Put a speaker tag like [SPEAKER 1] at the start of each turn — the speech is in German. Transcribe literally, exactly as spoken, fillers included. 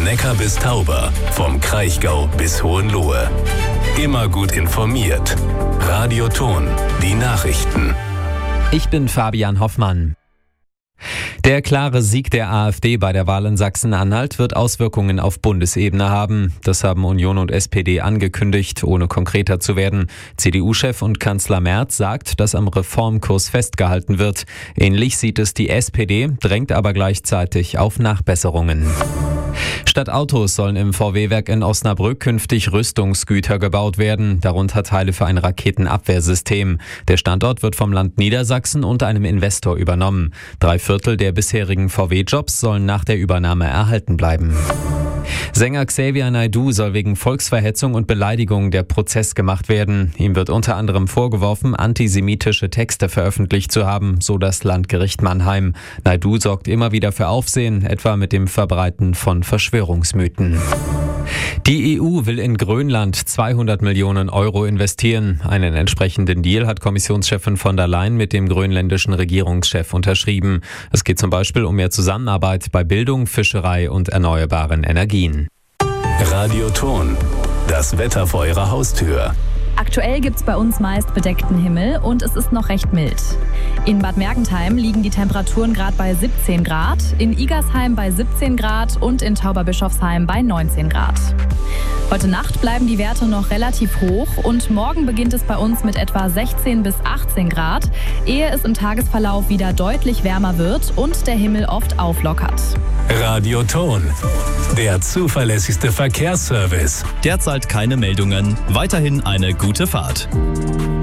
[SPEAKER 1] Von Neckar bis Tauber, vom Kraichgau bis Hohenlohe. Immer gut informiert. Radio Ton, die Nachrichten.
[SPEAKER 2] Ich bin Fabian Hoffmann. Der klare Sieg der AfD bei der Wahl in Sachsen-Anhalt wird Auswirkungen auf Bundesebene haben. Das haben Union und S P D angekündigt, ohne konkreter zu werden. C D U-Chef und Kanzler Merz sagt, dass am Reformkurs festgehalten wird. Ähnlich sieht es die S P D, drängt aber gleichzeitig auf Nachbesserungen. Statt Autos sollen im V W-Werk in Osnabrück künftig Rüstungsgüter gebaut werden, darunter Teile für ein Raketenabwehrsystem. Der Standort wird vom Land Niedersachsen und einem Investor übernommen. Drei Viertel der bisherigen V W-Jobs sollen nach der Übernahme erhalten bleiben. Sänger Xavier Naidoo soll wegen Volksverhetzung und Beleidigung der Prozess gemacht werden. Ihm wird unter anderem vorgeworfen, antisemitische Texte veröffentlicht zu haben, so das Landgericht Mannheim. Naidoo sorgt immer wieder für Aufsehen, etwa mit dem Verbreiten von Verschwörungsmythen. Die E U will in Grönland zweihundert Millionen Euro investieren. Einen entsprechenden Deal hat Kommissionschefin von der Leyen mit dem grönländischen Regierungschef unterschrieben. Es geht zum Beispiel um mehr Zusammenarbeit bei Bildung, Fischerei und erneuerbaren Energien.
[SPEAKER 1] Radio Ton, das Wetter vor Ihrer Haustür.
[SPEAKER 3] Aktuell gibt es bei uns meist bedeckten Himmel und es ist noch recht mild. In Bad Mergentheim liegen die Temperaturen gerade bei siebzehn Grad, in Igersheim bei siebzehn Grad und in Tauberbischofsheim bei neunzehn Grad. Heute Nacht bleiben die Werte noch relativ hoch und morgen beginnt es bei uns mit etwa sechzehn bis achtzehn Grad, ehe es im Tagesverlauf wieder deutlich wärmer wird und der Himmel oft auflockert.
[SPEAKER 1] Radio Ton, der zuverlässigste Verkehrsservice.
[SPEAKER 4] Derzeit keine Meldungen, weiterhin eine gute Fahrt.